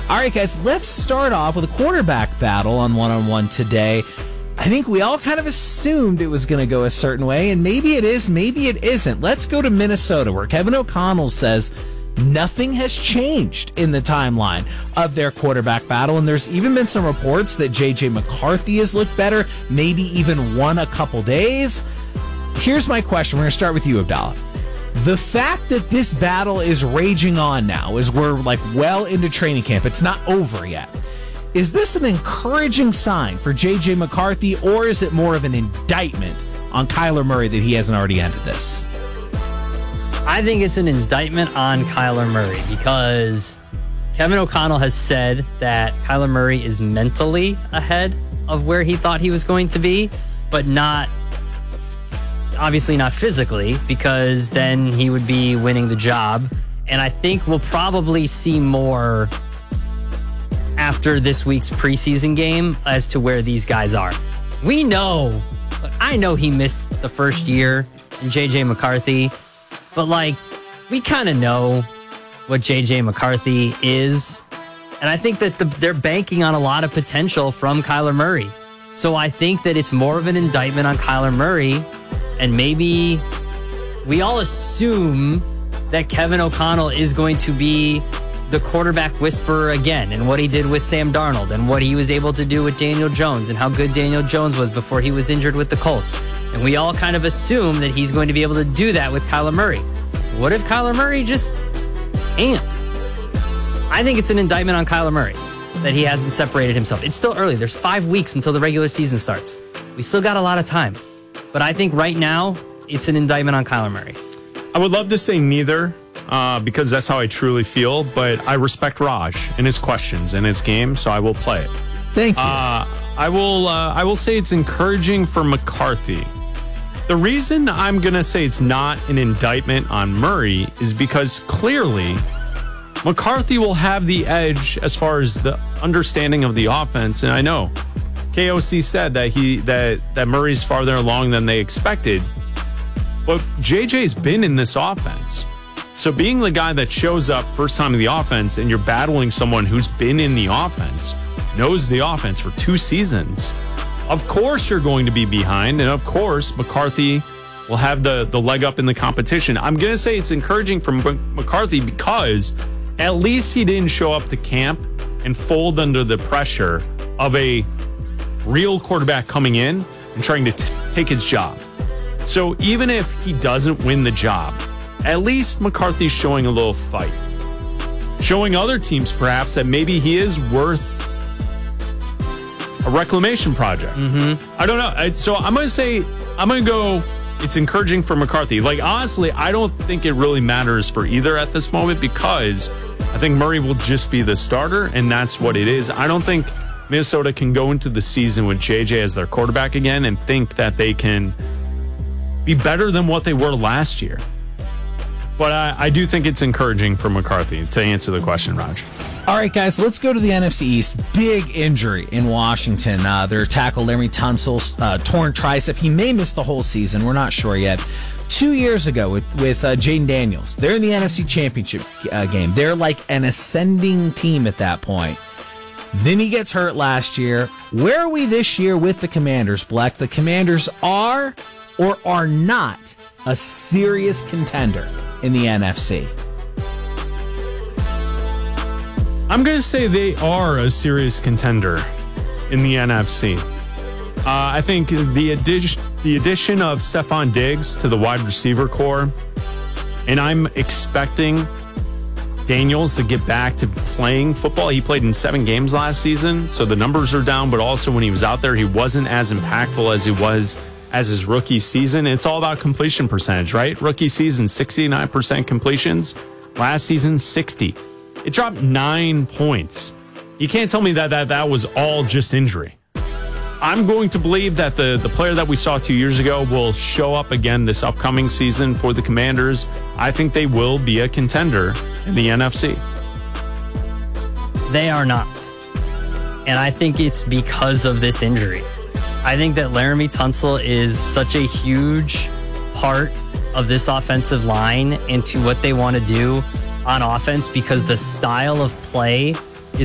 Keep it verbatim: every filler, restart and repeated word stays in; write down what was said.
All right, guys, let's start off with a quarterback battle on one-on-one today. I think we all kind of assumed it was going to go a certain way, and maybe it is, maybe it isn't. Let's go to Minnesota, where Kevin O'Connell says nothing has changed in the timeline of their quarterback battle, and there's even been some reports that J J McCarthy has looked better, maybe even won a couple days. Here's my question. We're going to start with you, Abdallah. The fact that this battle is raging on now, as we're like well into training camp, it's not over yet. Is this an encouraging sign for J J McCarthy, or is it more of an indictment on Kyler Murray that he hasn't already ended this? I think it's an indictment on Kyler Murray because Kevin O'Connell has said that Kyler Murray is mentally ahead of where he thought he was going to be, but not, obviously not physically, because then he would be winning the job. And I think we'll probably see more after this week's preseason game as to where these guys are. We know, I know he missed the first year in J J McCarthy, but like, we kind of know what J J McCarthy is. And I think that the, they're banking on a lot of potential from Kyler Murray. So I think that it's more of an indictment on Kyler Murray. And maybe we all assume that Kevin O'Connell is going to be the quarterback whisperer again, and what he did with Sam Darnold and what he was able to do with Daniel Jones and how good Daniel Jones was before he was injured with the Colts. And we all kind of assume that he's going to be able to do that with Kyler Murray. What if Kyler Murray just ain't? I think it's an indictment on Kyler Murray that he hasn't separated himself. It's still early. There's five weeks until the regular season starts. We still got a lot of time. But I think right now, it's an indictment on Kyler Murray. I would love to say neither, uh, because that's how I truly feel, but I respect Raj and his questions and his game, so I will play it. Thank you. Uh, I will uh, I will say it's encouraging for McCarthy. The reason I'm going to say it's not an indictment on Murray is because clearly McCarthy will have the edge as far as the understanding of the offense, and I know K O C said that he that that Murray's farther along than they expected. But J J's been in this offense. So being the guy that shows up first time in the offense and you're battling someone who's been in the offense, knows the offense for two seasons, of course you're going to be behind. And of course, McCarthy will have the, the leg up in the competition. I'm going to say it's encouraging for McCarthy because at least he didn't show up to camp and fold under the pressure of a real quarterback coming in and trying to t- take his job. So even if he doesn't win the job, at least McCarthy's showing a little fight. Showing other teams perhaps that maybe he is worth a reclamation project. Mm-hmm. I don't know. I, so I'm going to say, I'm going to go, it's encouraging for McCarthy. Like, honestly, I don't think it really matters for either at this moment because I think Murray will just be the starter, and that's what it is. I don't think Minnesota can go into the season with J J as their quarterback again and think that they can be better than what they were last year. But I, I do think it's encouraging for McCarthy, to answer the question, Raj. All right, guys, let's go to the N F C East. Big injury in Washington. Uh, their tackle, Laremy Tunsil, uh, torn tricep. He may miss the whole season. We're not sure yet. Two years ago with, with uh, Jaden Daniels, they're in the N F C Championship uh, game. They're like an ascending team at that point. Then he gets hurt last year. Where are we this year with the Commanders, Bleck? The Commanders are or are not a serious contender in the N F C? I'm going to say they are a serious contender in the N F C. Uh, I think the addition, the addition of Stephon Diggs to the wide receiver core, and I'm expecting Daniels to get back to playing football. He played in seven games last season, so the numbers are down, but also when he was out there, he wasn't as impactful as he was as his rookie season. It's all about completion percentage, right? Rookie season, sixty-nine percent completions. Last season, sixty. It dropped nine points. You can't tell me that that, that was all just injury. I'm going to believe that the, the player that we saw two years ago will show up again this upcoming season for the Commanders. I think they will be a contender in the N F C. They are not. And I think it's because of this injury. I think that Laremy Tunsil is such a huge part of this offensive line into what they want to do on offense because the style of play